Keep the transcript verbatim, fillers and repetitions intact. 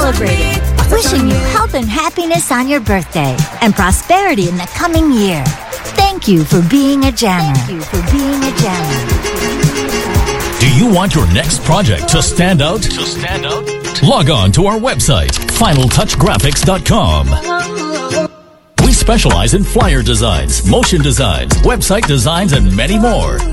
celebrating. Wishing you health and happiness on your birthday and prosperity in the coming year. Thank you for being a jammer. Thank you for being a jammer. Do you want your next project to stand out? To stand out? Log on to our website, final touch graphics dot com. We specialize in flyer designs, motion designs, website designs, and many more.